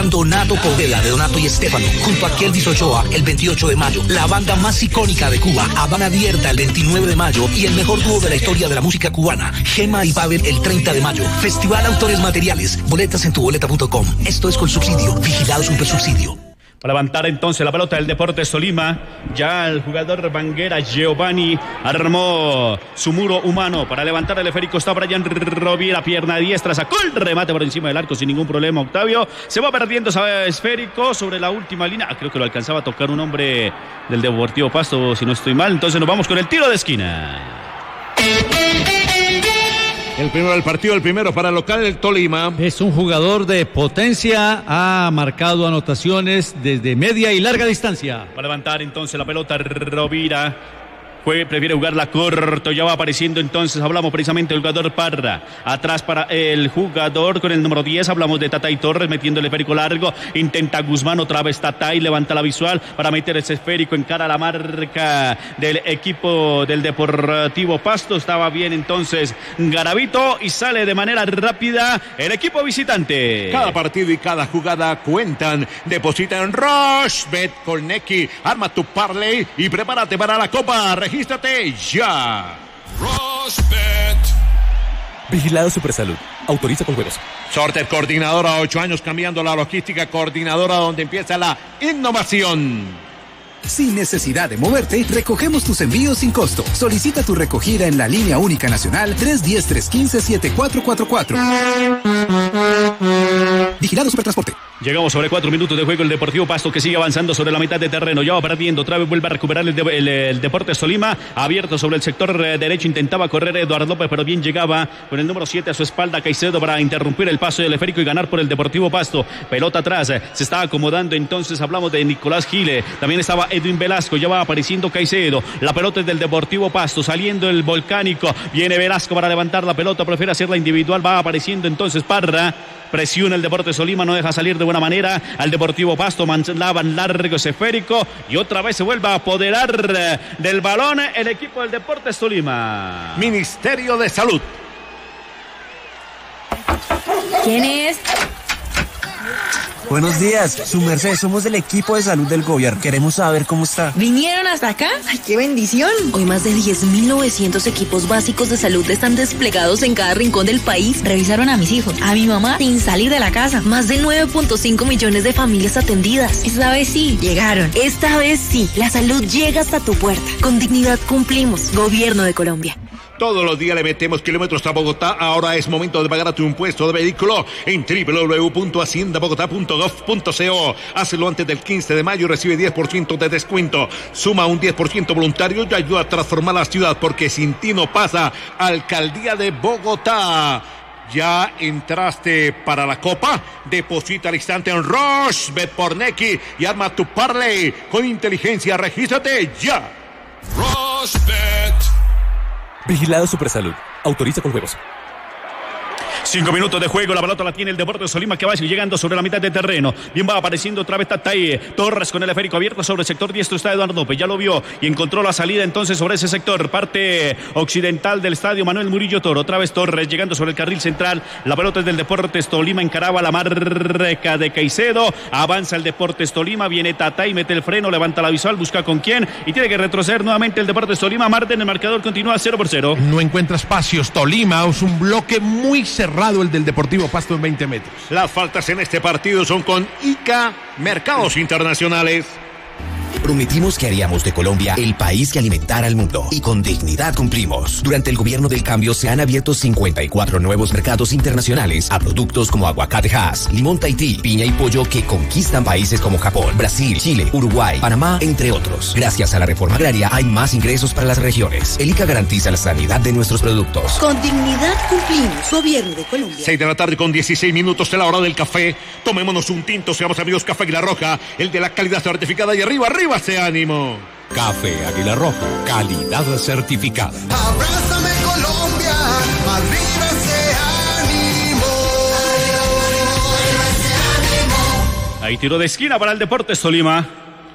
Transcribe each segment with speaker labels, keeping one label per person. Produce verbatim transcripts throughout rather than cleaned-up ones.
Speaker 1: Juan Donato Poveda de Donato y Estefano, junto a Kelvis Ochoa el veintiocho de mayo. La banda más icónica de Cuba, Habana Abierta el veintinueve de mayo. Y el mejor dúo de la historia de la música cubana, Gema y Babel el treinta de mayo. Festival Autores Materiales. Boletas en tu boleta punto com. Esto es con subsidio. Vigilado Supersubsidio.
Speaker 2: Para levantar entonces la pelota del Deportes Tolima, ya el jugador Banguera Giovanni armó su muro humano para levantar el esférico. Está Brian Rovira, pierna diestra, sacó el remate por encima del arco sin ningún problema. Octavio se va perdiendo ese esférico sobre la última línea. Ah, creo que lo alcanzaba a tocar un hombre del Deportivo Pasto, si no estoy mal. Entonces nos vamos con el tiro de esquina.
Speaker 3: El primero del partido, el primero para el local del Tolima.
Speaker 4: Es un jugador de potencia, ha marcado anotaciones desde media y larga distancia.
Speaker 2: Va a levantar entonces la pelota Rovira. Fue, prefiere jugarla corto, ya va apareciendo entonces, hablamos precisamente del jugador Parra, atrás para el jugador con el número diez, hablamos de Tatay Torres metiendo el esférico largo, intenta Guzmán, otra vez Tatay, levanta la visual para meter ese esférico en cara a la marca del equipo del Deportivo Pasto. Estaba bien entonces Garavito y sale de manera rápida el equipo visitante.
Speaker 3: Cada partido y cada jugada cuentan. Deposita en Rochebet con Neki, arma tu parlay y prepárate para la Copa. Regístrate ya.
Speaker 5: Rochebet.
Speaker 6: Vigilado Supersalud. Autoriza con juegos.
Speaker 3: Sorter Coordinadora, ocho años cambiando la logística. Coordinadora, donde empieza la innovación.
Speaker 7: Sin necesidad de moverte, recogemos tus envíos sin costo. Solicita tu recogida en la línea única nacional tres uno cero, tres uno cinco, siete cuatro cuatro cuatro. Vigilado Supertransporte.
Speaker 2: Llegamos sobre cuatro minutos de juego. El Deportivo Pasto que sigue avanzando sobre la mitad de terreno. Ya va perdiendo. Otra vez vuelve a recuperar el, de, el, el Deportes Tolima. Abierto sobre el sector derecho. Intentaba correr Eduardo López, pero bien llegaba con el número siete a su espalda Caicedo para interrumpir el paso del esférico y ganar por el Deportivo Pasto. Pelota atrás. Se está acomodando entonces. Hablamos de Nicolás Gile. También estaba Edwin Velasco. Ya va apareciendo Caicedo. La pelota es del Deportivo Pasto. Saliendo el Volcánico. Viene Velasco para levantar la pelota. Prefiere hacerla individual. Va apareciendo entonces Parra. Presiona el Deportes Tolima, no deja salir de buena manera al Deportivo Pasto, mandaban largo ese esférico y otra vez se vuelve a apoderar del balón el equipo del Deportes Tolima.
Speaker 3: Ministerio de Salud.
Speaker 8: ¿Quién es?
Speaker 9: Buenos días, su merced, somos del equipo de salud del gobierno. Queremos saber cómo está.
Speaker 8: ¿Vinieron hasta acá? ¡Ay, qué bendición! Hoy más de diez mil novecientos equipos básicos de salud están desplegados en cada rincón del país. Revisaron a mis hijos, a mi mamá, sin salir de la casa. Más de nueve punto cinco millones de familias atendidas. Esta vez sí, llegaron. Esta vez sí, la salud llega hasta tu puerta. Con dignidad cumplimos. Gobierno de Colombia.
Speaker 3: Todos los días le metemos kilómetros a Bogotá. Ahora es momento de pagar a tu impuesto de vehículo en doble u doble u doble u punto hacienda bogotá punto gov punto co. Hazlo antes del quince de mayo y recibe diez por ciento de descuento. Suma un diez por ciento voluntario y ayuda a transformar la ciudad, porque sin ti no pasa. Alcaldía de Bogotá. ¿Ya entraste para la Copa? Deposita al instante en Rochebet por Neki y arma tu parlay con inteligencia. Regístrate ya.
Speaker 5: Rochebet.
Speaker 6: Vigilado Supersalud. Autoriza con juegos.
Speaker 2: Cinco minutos de juego, la pelota la tiene el Deportes Tolima que va llegando sobre la mitad de terreno. Bien va apareciendo otra vez Tatay Torres con el esférico abierto sobre el sector diestro. Está Eduardo López, ya lo vio y encontró la salida entonces sobre ese sector, parte occidental del estadio Manuel Murillo Toro. Otra vez Torres llegando sobre el carril central. La pelota es del Deportes Tolima, encaraba la marca de Caicedo. Avanza el Deportes Tolima, viene Tatay, mete el freno, levanta la visual, busca con quién y tiene que retroceder nuevamente el Deportes Tolima. Marten, el marcador continúa cero por cero.
Speaker 10: No encuentra espacios. Tolima es un bloque muy cerrado, el del Deportivo Pasto en veinte metros.
Speaker 3: Las faltas en este partido son con I C A Mercados Internacionales.
Speaker 11: Prometimos que haríamos de Colombia el país que alimentara al mundo, y con dignidad cumplimos. Durante el gobierno del cambio se han abierto cincuenta y cuatro nuevos mercados internacionales a productos como aguacate Hass, limón Tahití, piña y pollo que conquistan países como Japón, Brasil, Chile, Uruguay, Panamá, entre otros. Gracias a la reforma agraria hay más ingresos para las regiones. El I C A garantiza la sanidad de nuestros productos.
Speaker 8: Con dignidad cumplimos. Gobierno de Colombia.
Speaker 3: seis de la tarde con dieciséis minutos de la hora del café. Tomémonos un tinto, seamos amigos. Café Águila Roja, el de la calidad certificada. Y arriba, arriba ese ánimo.
Speaker 12: Café Águila Roja, calidad certificada.
Speaker 5: Abrázame Colombia, arriba ese ánimo. Arriba ese ánimo.
Speaker 2: Ahí tiro de esquina para el Deportes Tolima.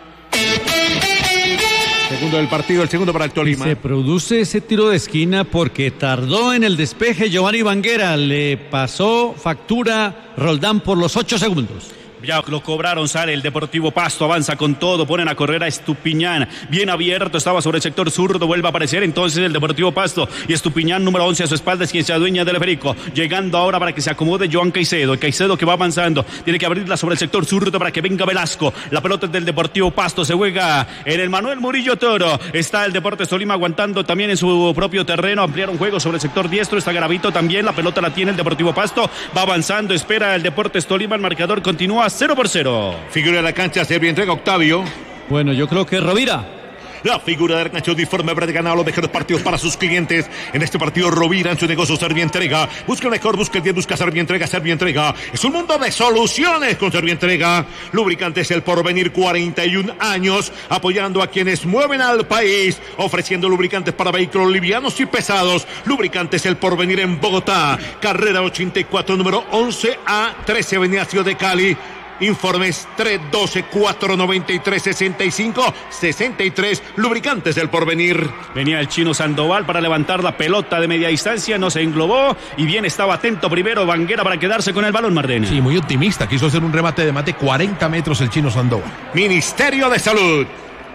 Speaker 3: Segundo del partido, el segundo para el Tolima.
Speaker 4: Y se produce ese tiro de esquina porque tardó en el despeje Giovanni Banguera. Le pasó factura Roldán por los ocho segundos.
Speaker 2: Ya lo cobraron, sale el Deportivo Pasto, avanza con todo, ponen a correr a Estupiñán, bien abierto, estaba sobre el sector zurdo, vuelve a aparecer entonces el Deportivo Pasto y Estupiñán, número once a su espalda, es quien se adueña del esférico, llegando ahora para que se acomode Joan Caicedo, Caicedo que va avanzando, tiene que abrirla sobre el sector zurdo para que venga Velasco, la pelota es del Deportivo Pasto, se juega en el Manuel Murillo Toro, está el Deportes Tolima aguantando también en su propio terreno, ampliaron juego sobre el sector diestro, está Garavito también, la pelota la tiene el Deportivo Pasto, va avanzando, espera el Deportes Tolima, el marcador continúa cero por cero.
Speaker 3: Figura de la cancha, Servio entrega Octavio.
Speaker 4: Bueno, yo creo que Rovira.
Speaker 3: La figura de la cancha uniforme verde ganado los mejores partidos para sus clientes. En este partido Rovira en su negocio Servio entrega. Busca el mejor, busca el diez, busca Servio entrega, Servio entrega. Es un mundo de soluciones con Servio entrega. Lubricantes El Porvenir, cuarenta y un años, apoyando a quienes mueven al país, ofreciendo lubricantes para vehículos livianos y pesados. Lubricantes El Porvenir en Bogotá, carrera ochenta y cuatro, número once A trece, Avenida Ciudad de Cali. Informes tres uno dos, cuatro nueve tres, seis cinco seis tres, Lubricantes del Porvenir.
Speaker 2: Venía el chino Sandoval para levantar la pelota de media distancia, no se englobó y bien estaba atento primero Vanguera para quedarse con el balón, Martínez.
Speaker 10: Sí, muy optimista, quiso hacer un remate de más de cuarenta metros el chino Sandoval.
Speaker 3: Ministerio de Salud.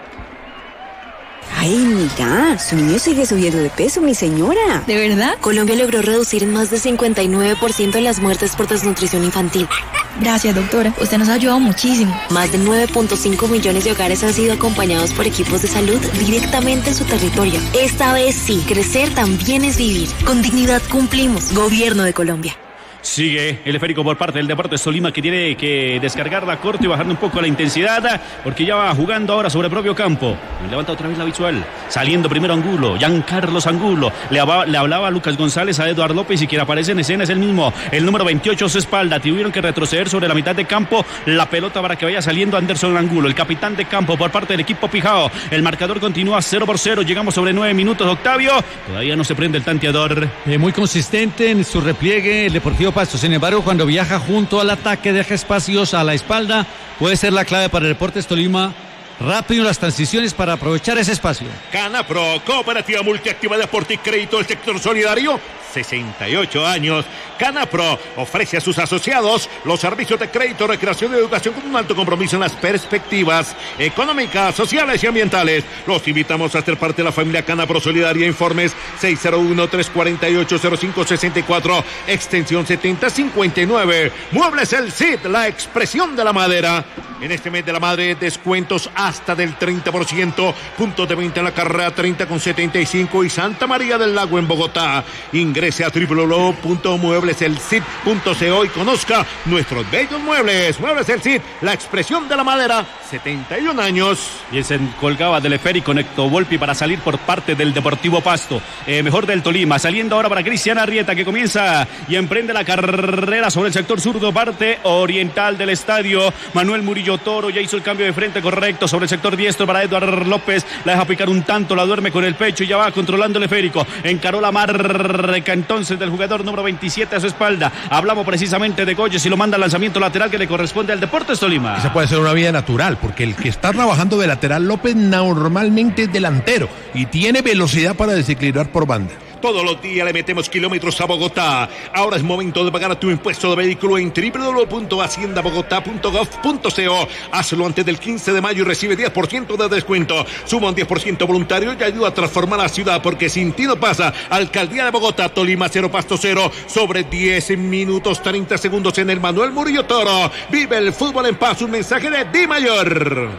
Speaker 13: Ay, mira, su niño sigue subiendo de peso, mi señora.
Speaker 8: ¿De verdad?
Speaker 13: Colombia logró reducir en más de cincuenta y nueve por ciento las muertes por desnutrición infantil.
Speaker 8: Gracias, doctora. Usted nos ha ayudado muchísimo.
Speaker 13: Más de nueve punto cinco millones de hogares han sido acompañados por equipos de salud directamente en su territorio. Esta vez sí, crecer también es vivir. Con dignidad cumplimos. Gobierno de Colombia.
Speaker 2: Sigue el esférico por parte del Deportes Tolima, que tiene que descargar la corte y bajando un poco la intensidad, porque ya va jugando ahora sobre el propio campo. Y levanta otra vez la visual, saliendo primero Angulo, Giancarlos Angulo, le hablaba, le hablaba a Lucas González, a Eduardo López, y quien aparece en escena es el mismo, el número veintiocho a su espalda. Tuvieron que retroceder sobre la mitad de campo la pelota para que vaya saliendo Anderson Angulo, el capitán de campo por parte del equipo Pijao. El marcador continúa cero por cero, llegamos sobre nueve minutos, Octavio, todavía no se prende el tanteador.
Speaker 4: Eh, muy consistente en su repliegue el Deportivo Pasto. Sin embargo, cuando viaja junto al ataque, deja espacios a la espalda, puede ser la clave para el Deportes Tolima. Rápido en las transiciones para aprovechar ese espacio.
Speaker 3: Canapro, Cooperativa Multiactiva de Aporte y Crédito del Sector Solidario, sesenta y ocho años. Canapro ofrece a sus asociados los servicios de crédito, recreación y educación con un alto compromiso en las perspectivas económicas, sociales y ambientales. Los invitamos a ser parte de la familia Canapro Solidaria. Informes seis cero uno, tres cuatro ocho, cero cinco seis cuatro, extensión setenta cincuenta y nueve. Muebles El Cid, la expresión de la madera. En este mes de la madre, descuentos hasta del treinta por ciento. Puntos de venta en la carrera treinta con setenta y cinco y Santa María del Lago en Bogotá. Ingrese a doble u doble u doble u punto muebles el cid punto co y conozca nuestros bellos muebles. Muebles El Cid, la expresión de la madera, setenta y un años.
Speaker 2: Y se colgaba del esférico Necto Volpi para salir por parte del Deportivo Pasto. Eh, mejor del Tolima, saliendo ahora para Cristian Arrieta, que comienza y emprende la carrera sobre el sector zurdo, parte oriental del estadio. Manuel Murillo Toro ya hizo el cambio de frente correcto sobre el sector diestro para Eduardo López. La deja picar un tanto, la duerme con el pecho y ya va controlando el esférico. Encaró la marca entonces del jugador número veintisiete a su espalda. Hablamos precisamente de Goyes y lo manda al lanzamiento lateral que le corresponde al Deportes Tolima.
Speaker 10: Esa puede ser una vía natural, porque el que está trabajando de lateral López normalmente es delantero y tiene velocidad para desequilibrar por banda.
Speaker 3: Todos los días le metemos kilómetros a Bogotá. Ahora es momento de pagar tu impuesto de vehículo en doble u doble u doble u punto hacienda bogotá punto gov punto co. Hazlo antes del quince de mayo y recibe diez por ciento de descuento. Suma un diez por ciento voluntario y ayuda a transformar la ciudad, porque sin ti no pasa. Alcaldía de Bogotá, Tolima cero, Pasto cero. Sobre diez minutos treinta segundos en el Manuel Murillo Toro. Vive el fútbol en paz. Un mensaje de Di Mayor.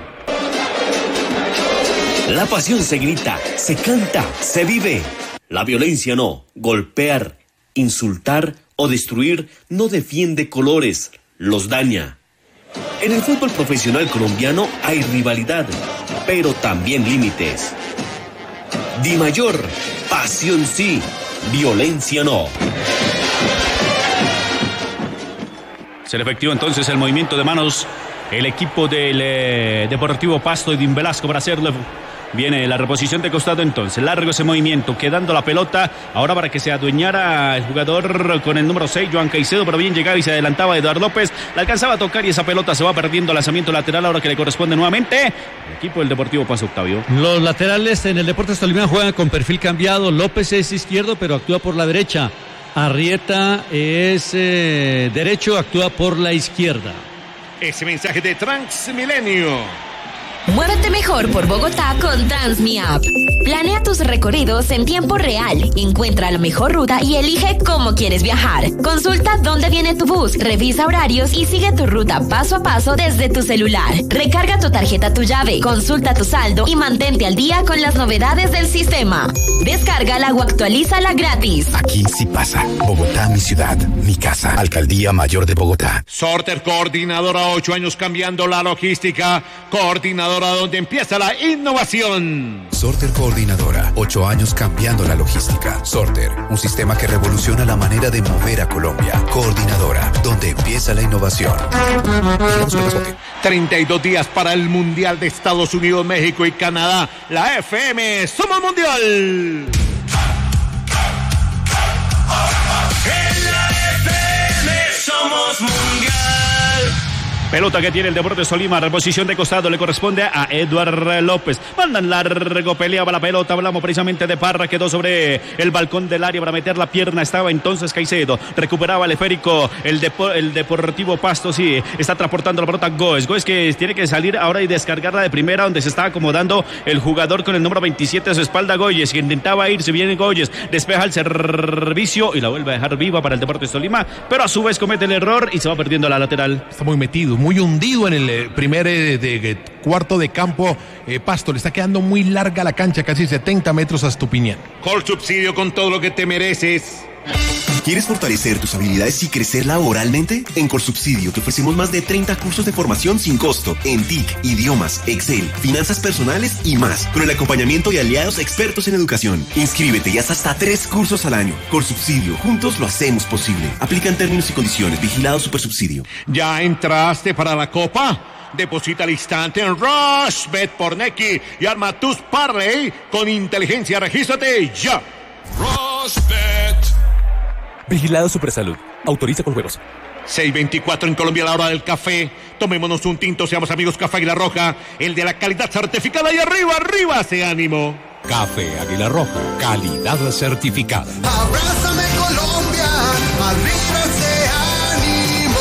Speaker 14: La pasión se grita, se canta, se vive. La violencia no. Golpear, insultar o destruir no defiende colores, los daña. En el fútbol profesional colombiano hay rivalidad, pero también límites. Di Mayor, pasión sí, violencia no.
Speaker 2: Se le efectuó entonces el movimiento de manos. El equipo del eh, Deportivo Pasto y Din Velasco para hacerlo. Viene la reposición de costado entonces, largo ese movimiento, quedando la pelota ahora para que se adueñara el jugador con el número seis, Joan Caicedo, pero bien llegaba y se adelantaba Eduardo López, la alcanzaba a tocar y esa pelota se va perdiendo, lanzamiento lateral ahora que le corresponde nuevamente al equipo del Deportivo Pasto, Octavio.
Speaker 4: Los laterales en el Deportes Tolima juegan con perfil cambiado. López es izquierdo pero actúa por la derecha, Arrieta es eh, derecho, actúa por la izquierda.
Speaker 3: Ese mensaje de Transmilenio.
Speaker 13: Muévete mejor por Bogotá con TransmiApp. Planea tus recorridos en tiempo real, encuentra la mejor ruta y elige cómo quieres viajar. Consulta dónde viene tu bus, revisa horarios y sigue tu ruta paso a paso desde tu celular. Recarga tu tarjeta Tu Llave, consulta tu saldo y mantente al día con las novedades del sistema. Descárgala o actualízala gratis.
Speaker 15: Aquí sí pasa. Bogotá, mi ciudad, mi casa. Alcaldía Mayor de Bogotá.
Speaker 3: Sorter Coordinadora, ocho años cambiando la logística. Coordinadora donde empieza la innovación.
Speaker 7: Sorter Coordinadora, ocho años cambiando la logística. Sorter, un sistema que revoluciona la manera de mover a Colombia. Coordinadora, donde empieza la innovación.
Speaker 3: treinta y dos días para el Mundial de Estados Unidos, México y Canadá. La F M, somos Mundial.
Speaker 5: En la F M somos Mundial.
Speaker 2: Pelota que tiene el Deportes Tolima, reposición de costado, le corresponde a Eduard López. Mandan largo, peleaba la pelota, hablamos precisamente de Parra, quedó sobre el balcón del área para meter la pierna, estaba entonces Caicedo, recuperaba el esférico, el, Depo, el Deportivo Pasto, sí, está transportando la pelota Goes, Goes que tiene que salir ahora y descargarla de primera, donde se está acomodando el jugador con el número veintisiete a su espalda, Goyes, que intentaba irse, viene Goyes, despeja el servicio y la vuelve a dejar viva para el Deportes Tolima, pero a su vez comete el error y se va perdiendo la lateral.
Speaker 10: Está muy metido, muy hundido en el eh, primer eh, de, de, cuarto de campo. eh, Pasto, le está quedando muy larga la cancha, casi setenta metros a Estupiñán.
Speaker 3: Colsubsidio, con todo lo que te mereces.
Speaker 16: ¿Quieres fortalecer tus habilidades y crecer laboralmente? En Colsubsidio te ofrecemos más de treinta cursos de formación sin costo en T I C, idiomas, Excel, finanzas personales y más, con el acompañamiento de aliados expertos en educación. Inscríbete y haz hasta tres cursos al año. Colsubsidio, juntos lo hacemos posible. Aplican términos y condiciones. Vigilado Supersubsidio.
Speaker 3: ¿Ya entraste para la Copa? Deposita al instante en Rushbet por Nequi y arma tus parlay con inteligencia. Regístrate ya.
Speaker 5: Rushbet.
Speaker 6: Vigilado Supersalud. Autoriza con juegos.
Speaker 3: seis veinticuatro en Colombia, a la hora del café. Tomémonos un tinto, seamos amigos. Café Águila Roja, el de la calidad certificada. Y arriba, arriba, ese ánimo.
Speaker 12: Café Águila Roja, calidad certificada.
Speaker 5: Abrázame Colombia, arriba ese ánimo.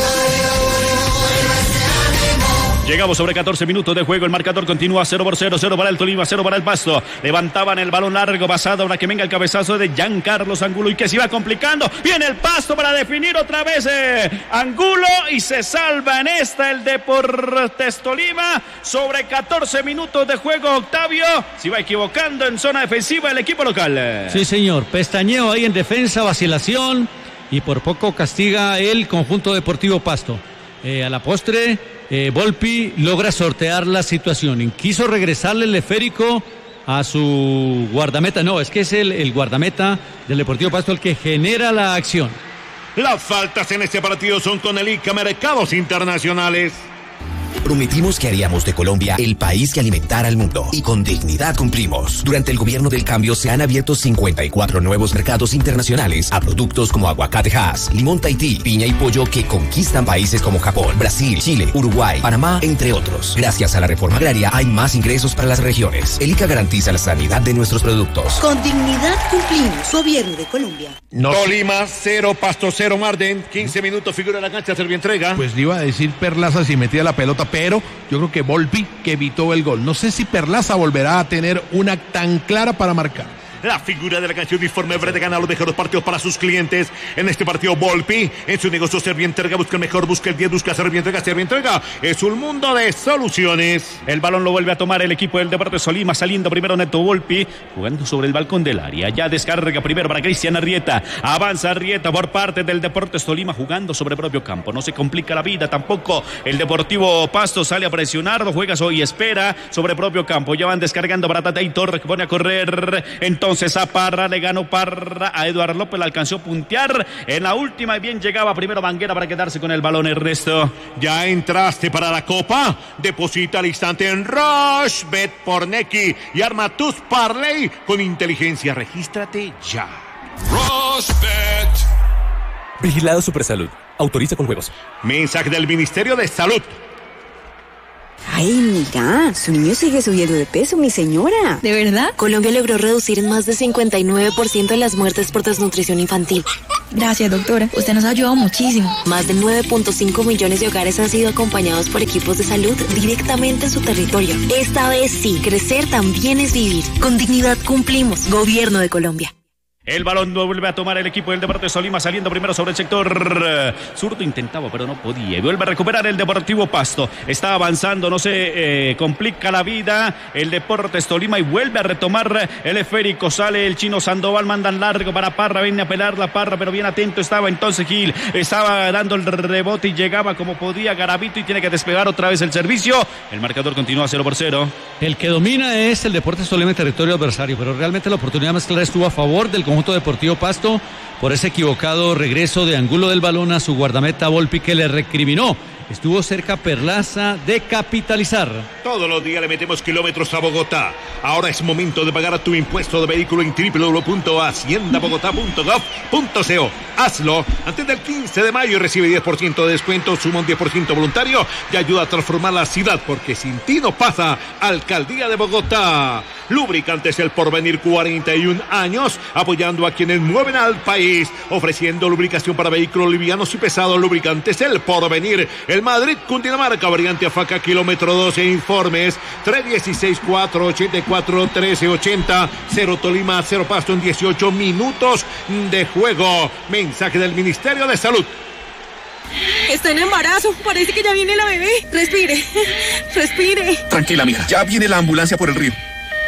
Speaker 2: Llegamos sobre catorce minutos de juego, el marcador continúa cero por cero, cero para el Tolima, cero para el Pasto. Levantaban el balón largo, pasado, ahora que venga el cabezazo de Giancarlos Angulo y que se iba complicando. Viene el Pasto para definir otra vez eh, Angulo y se salva en esta el Deportes Tolima. Sobre catorce minutos de juego, Octavio se iba equivocando en zona defensiva el equipo local.
Speaker 4: Sí, señor, pestañeo ahí en defensa, vacilación y por poco castiga el conjunto Deportivo Pasto. Eh, a la postre, eh, Volpi logra sortear la situación. Quiso regresarle el esférico a su guardameta. No, es que es el, el guardameta del Deportivo Pasto el que genera la acción.
Speaker 3: Las faltas en este partido son con el I C A Mercados Internacionales.
Speaker 11: Prometimos que haríamos de Colombia el país que alimentara al mundo y con dignidad cumplimos. Durante el gobierno del cambio se han abierto cincuenta y cuatro nuevos mercados internacionales a productos como aguacate Hass, limón Tahití, piña y pollo que conquistan países como Japón, Brasil, Chile, Uruguay, Panamá, entre otros. Gracias a la reforma agraria hay más ingresos para las regiones. El I C A garantiza la sanidad de nuestros productos.
Speaker 17: Con dignidad cumplimos. Gobierno de Colombia.
Speaker 3: No. Tolima cero, Pasto cero, Marden. quince minutos, figura en la cancha, Servientrega.
Speaker 10: Pues le iba a decir Perlaza si metía la pelota, pero yo creo que Volpi que evitó el gol. No sé si Perlaza volverá a tener una tan clara para marcar.
Speaker 3: La figura de la canción Informe Verde gana los mejores partidos para sus clientes. En este partido, Volpi, en su negocio Servientrega, busca el mejor, busca el diez, busca Servientrega. Servientrega es un mundo de soluciones.
Speaker 2: El balón lo vuelve a tomar el equipo del Deportes Tolima, saliendo primero Neto Volpi, jugando sobre el balcón del área. Ya descarga primero para Cristian Arrieta. Avanza Arrieta por parte del Deportes Tolima, jugando sobre propio campo. No se complica la vida tampoco. El Deportivo Pasto sale a presionar, lo juega y espera sobre propio campo. Ya van descargando para Tatey Torres, que pone a correr. Entonces a Parra, le ganó Parra a Eduard López, le alcanzó a puntear en la última y bien llegaba primero Banguera para quedarse con el balón. Ernesto,
Speaker 3: ya entraste para la Copa. Deposita al instante en Rushbet por Nequi y arma tus parlay con inteligencia. Regístrate ya.
Speaker 5: Rushbet.
Speaker 6: Vigilado Supersalud. Autoriza con juegos.
Speaker 3: Mensaje del Ministerio de Salud.
Speaker 17: Ay, mira, su niño sigue subiendo de peso, mi señora.
Speaker 13: ¿De verdad? Colombia logró reducir en más de cincuenta y nueve por ciento las muertes por desnutrición infantil.
Speaker 8: Gracias, doctora. Usted nos ha ayudado muchísimo.
Speaker 17: Más de nueve punto cinco millones de hogares han sido acompañados por equipos de salud directamente en su territorio. Esta vez sí, crecer también es vivir. Con dignidad cumplimos. Gobierno de Colombia.
Speaker 2: El balón lo vuelve a tomar el equipo del Deportes Tolima, saliendo primero sobre el sector zurdo, intentaba pero no podía, y vuelve a recuperar el Deportivo Pasto, está avanzando, no se eh, complica la vida el Deportes Tolima y vuelve a retomar el esférico, sale el chino Sandoval, mandan largo para Parra, viene a pelar la Parra, pero bien atento estaba entonces Gil, estaba dando el rebote y llegaba como podía Garavito y tiene que despegar otra vez el servicio, el marcador continúa cero por cero.
Speaker 4: El que domina es el Deportes Tolima en territorio adversario, pero realmente la oportunidad más clara estuvo a favor del conjunto Deportivo Pasto por ese equivocado regreso de Angulo del balón a su guardameta Volpi, que le recriminó. Estuvo cerca Perlaza de capitalizar.
Speaker 3: Todos los días le metemos kilómetros a Bogotá. Ahora es momento de pagar tu impuesto de vehículo en doble u doble u doble u punto hacienda bogotá punto gov punto co. Hazlo antes del quince de mayo y recibe diez por ciento de descuento, suma un diez por ciento voluntario y ayuda a transformar la ciudad, porque sin ti no pasa. Alcaldía de Bogotá. Lubricantes El Porvenir, cuarenta y un años, apoyando a quienes mueven al país, ofreciendo lubricación para vehículos livianos y pesados. Lubricantes El Porvenir. El Madrid, Cundinamarca, variante Afaca, kilómetro doce, informes tres uno seis, cuatro ocho cuatro, uno tres ocho cero, cero Tolima, cero Pasto en dieciocho minutos de juego. Mensaje del Ministerio de Salud.
Speaker 18: Está en embarazo, parece que ya viene la bebé. Respire, respire.
Speaker 19: Tranquila, mija, ya viene la ambulancia por el río.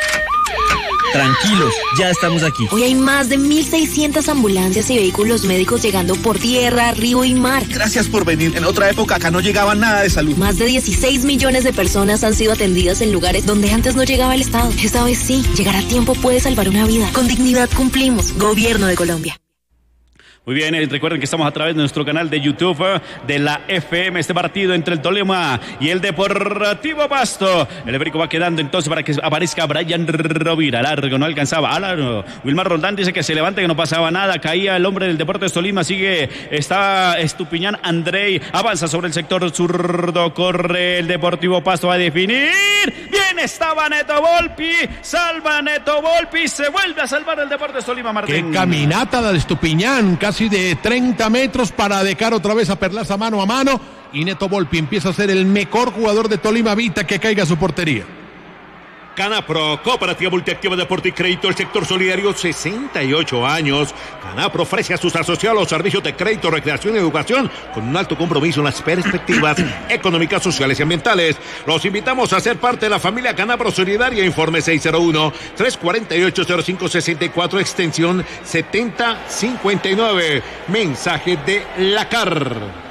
Speaker 9: Tranquilos, ya estamos aquí.
Speaker 17: Hoy hay más de mil seiscientas ambulancias y vehículos médicos llegando por tierra, río y mar.
Speaker 19: Gracias por venir. En otra época acá no llegaba nada de salud.
Speaker 17: Más de dieciséis millones de personas han sido atendidas en lugares donde antes no llegaba el Estado. Esta vez sí, llegar a tiempo puede salvar una vida. Con dignidad cumplimos. Gobierno de Colombia.
Speaker 2: Muy bien, eh, recuerden que estamos a través de nuestro canal de YouTube eh, de la F M, este partido entre el Tolima y el Deportivo Pasto. El esférico va quedando entonces para que aparezca Brian Rovira, largo, no alcanzaba. Álvaro, Wilmar Roldán dice que se levante, que no pasaba nada, caía el hombre del Deportes Tolima, sigue, está Estupiñán Andrei, avanza sobre el sector zurdo, corre el Deportivo Pasto a definir. Bien, estaba Neto Volpi, salva Neto Volpi, se vuelve a salvar el Deportes Tolima, Martín.
Speaker 10: Qué caminata la de Estupiñán, casi de treinta metros para dejar otra vez a Perlaza mano a mano, y Neto Volpi empieza a ser el mejor jugador de Tolima, evita que caiga a su portería.
Speaker 3: Canapro, Cooperativa Multiactiva de Deporte y Crédito, el sector solidario, sesenta y ocho años. Canapro ofrece a sus asociados los servicios de crédito, recreación y educación con un alto compromiso en las perspectivas económicas, sociales y ambientales. Los invitamos a ser parte de la familia Canapro Solidaria. Informe seis cero uno, tres cuatro ocho, cero cinco seis cuatro, extensión setenta cincuenta y nueve. Mensaje de la C A R.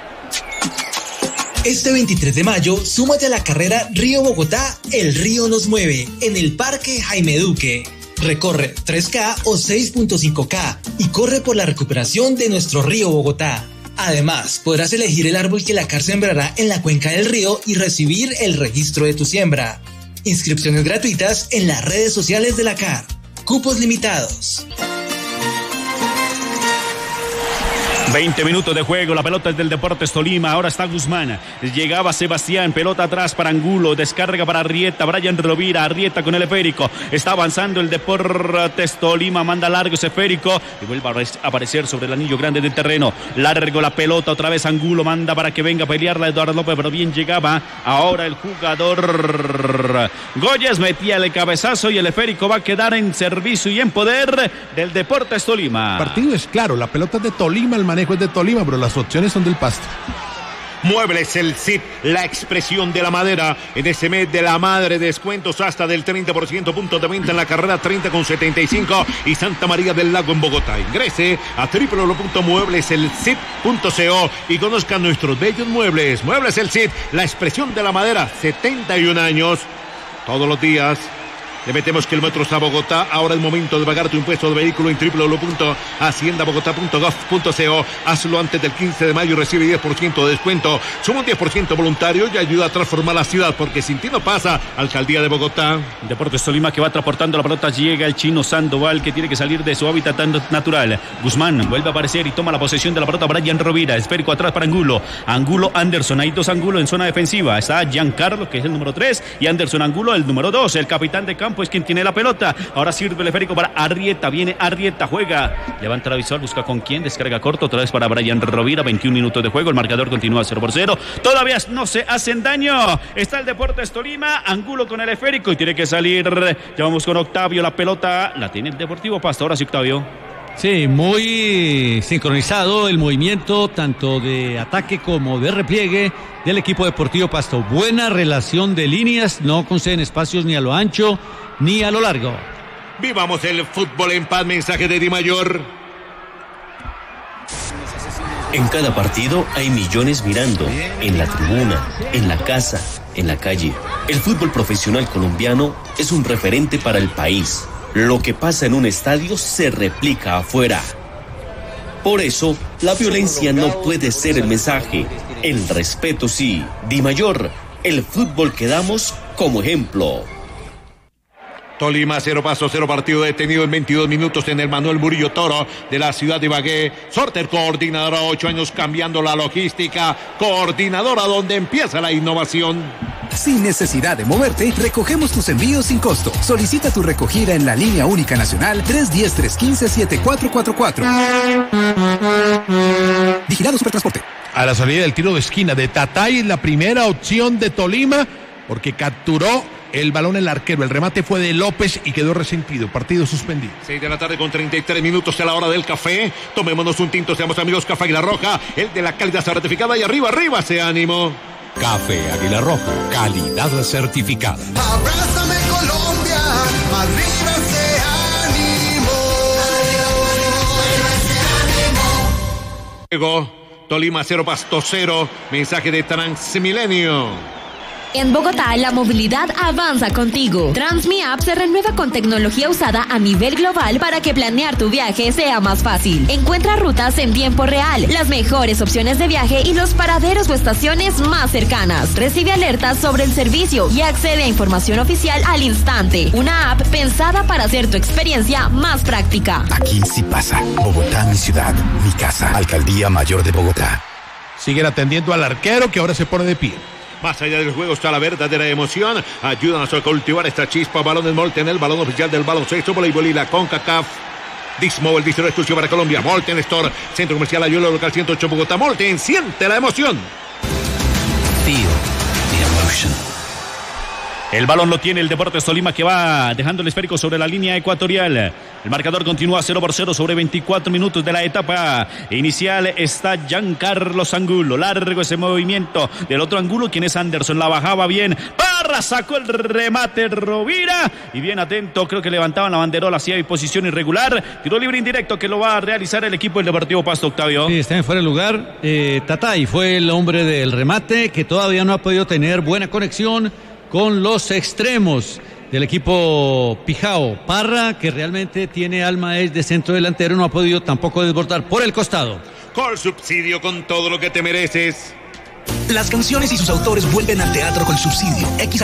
Speaker 1: Este veintitrés de mayo, súmate a la carrera Río Bogotá, El Río Nos Mueve, en el Parque Jaime Duque. Recorre tres K o seis punto cinco K y corre por la recuperación de nuestro río Bogotá. Además, podrás elegir el árbol que la C A R sembrará en la cuenca del río y recibir el registro de tu siembra. Inscripciones gratuitas en las redes sociales de la C A R. Cupos limitados.
Speaker 2: veinte minutos de juego, la pelota es del Deportes Tolima, ahora está Guzmán, llegaba Sebastián, pelota atrás para Angulo, descarga para Arrieta, Brian Rovira, Arrieta con el esférico, está avanzando el Deportes Tolima, manda largo ese esférico y vuelve a aparecer sobre el anillo grande del terreno, largo la pelota, otra vez Angulo, manda para que venga a pelearla Eduardo López, pero bien llegaba, ahora el jugador Goyes metía el cabezazo y el esférico va a quedar en servicio y en poder del Deportes Tolima.
Speaker 10: El partido es claro, la pelota es de Tolima, el manejo es de Tolima, pero las opciones son del Pasto.
Speaker 3: Muebles El Cid, la expresión de la madera. En este mes de la madre, descuentos hasta del treinta por ciento, puntos de venta en la carrera treinta con setenta y cinco y Santa María del Lago en Bogotá. Ingrese a doble u doble u doble u punto muebles el cid punto co y conozcan nuestros bellos muebles. Muebles El Cid, la expresión de la madera, setenta y un años. Todos los días le metemos kilómetros a Bogotá. Ahora es momento de pagar tu impuesto de vehículo en doble u doble u doble u punto hacienda bogotá punto gov punto co. Hazlo antes del quince de mayo y recibe diez por ciento de descuento. Suma un diez por ciento voluntario y ayuda a transformar la ciudad, porque sin ti no pasa. Alcaldía de Bogotá.
Speaker 2: Deportes Tolima que va transportando la pelota. Llega el chino Sandoval, que tiene que salir de su hábitat natural. Guzmán vuelve a aparecer y toma la posesión de la pelota. Brian Rovira, esférico atrás para Angulo. Angulo, Anderson. Hay dos Angulo en zona defensiva. Está Giancarlo, que es el número tres, y Anderson Angulo, el número dos, el capitán de campo campo es quien tiene la pelota. Ahora sirve el esférico para Arrieta. Viene Arrieta, juega. Levanta la visual, busca con quién. Descarga corto. Otra vez para Brian Rovira. veintiún minutos de juego. El marcador continúa cero por cero. Todavía no se hacen daño. Está el Deportes Tolima. Angulo con el esférico y tiene que salir. Ya vamos con Octavio. La pelota la tiene el Deportivo Pasto. Ahora sí, Octavio.
Speaker 4: Sí, muy sincronizado el movimiento tanto de ataque como de repliegue del equipo Deportivo Pasto. Buena relación de líneas, no conceden espacios ni a lo ancho ni a lo largo.
Speaker 3: Vivamos el fútbol en paz, mensaje de Di Mayor.
Speaker 14: En cada partido hay millones mirando, en la tribuna, en la casa, en la calle. El fútbol profesional colombiano es un referente para el país. Lo que pasa en un estadio se replica afuera. Por eso, la violencia no puede ser el mensaje. El respeto sí. Di Mayor, el fútbol que damos como ejemplo.
Speaker 3: Tolima, cero Pasto, cero partido detenido en veintidós minutos en el Manuel Murillo Toro de la ciudad de Ibagué. Sorter, coordinadora, ocho años cambiando la logística. Coordinadora donde empieza la innovación.
Speaker 7: Sin necesidad de moverte, recogemos tus envíos sin costo. Solicita tu recogida en la línea única nacional tres uno cero, tres uno cinco, siete cuatro cuatro cuatro. Vigilado Supertransporte.
Speaker 10: A la salida del tiro de esquina de Tatay, la primera opción de Tolima, porque capturó el balón el arquero. El remate fue de López y quedó resentido. Partido suspendido.
Speaker 3: seis de la tarde con treinta y tres minutos a la hora del café. Tomémonos un tinto, seamos amigos. Café Águila Roja, el de la calidad certificada. Y arriba, arriba se ánimo.
Speaker 12: Café Águila Roja, calidad certificada.
Speaker 5: Abrázame Colombia, arriba ese ánimo.
Speaker 3: Luego, Tolima cero, Pasto cero. Mensaje de Transmilenio.
Speaker 13: En Bogotá, la movilidad avanza contigo. TransmiApp se renueva con tecnología usada a nivel global para que planear tu viaje sea más fácil. Encuentra rutas en tiempo real, las mejores opciones de viaje y los paraderos o estaciones más cercanas. Recibe alertas sobre el servicio y accede a información oficial al instante. Una app pensada para hacer tu experiencia más práctica.
Speaker 15: Aquí sí pasa. Bogotá, mi ciudad, mi casa. Alcaldía Mayor de Bogotá.
Speaker 10: Siguen atendiendo al arquero que ahora se pone de pie.
Speaker 3: Más allá del juego está la verdadera emoción. Ayúdanos a cultivar esta chispa. Balones Molten, el balón oficial del baloncesto, voleibol y la CONCACAF. Dismo, el distribuidor exclusivo para Colombia. Molten Store, Centro Comercial Ayuelo Local ciento ocho Bogotá. Molten, siente la emoción.
Speaker 1: Feel the emotion.
Speaker 2: El balón lo tiene el Deportes Tolima, que va dejando el esférico sobre la línea ecuatorial. El marcador continúa cero por cero sobre veinticuatro minutos de la etapa inicial. Está Giancarlos Angulo. Largo ese movimiento del otro Angulo, quien es Anderson. La bajaba bien. Parra sacó el remate Rovira. Y bien atento, creo que levantaban la banderola. Así hay posición irregular. Tiro libre indirecto que lo va a realizar el equipo del Deportivo Pasto, Octavio.
Speaker 4: Sí, está en fuera de lugar. Eh, Tatay fue el hombre del remate, que todavía no ha podido tener buena conexión con los extremos del equipo Pijao. Parra, que realmente tiene alma es de centro delantero, no ha podido tampoco desbordar por el costado.
Speaker 3: Col Subsidio, con todo lo que te mereces.
Speaker 1: Las canciones y sus autores vuelven al teatro con Subsidio. X